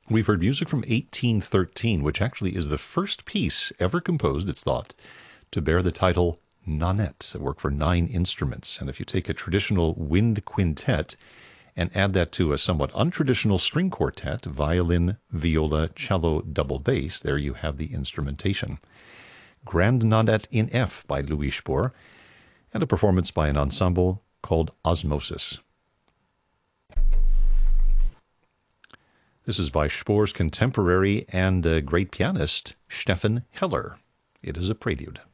We've heard music from 1813, which actually is the first piece ever composed, it's thought, to bear the title Nonet, a work for 9 instruments. And if you take a traditional wind quintet and add that to a somewhat untraditional string quartet, violin, viola, cello, double bass, there you have the instrumentation. Grand Nonet in F by Louis Spohr, and a performance by an ensemble called Osmosis. This is by Spohr's contemporary and great pianist, Stefan Heller. It is a prelude.